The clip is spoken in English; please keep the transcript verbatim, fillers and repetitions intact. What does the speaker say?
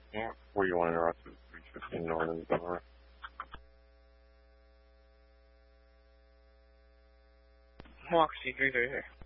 Yeah, where you want to interrupt is three fifteen Northern Boulevard. Moxie three thirty.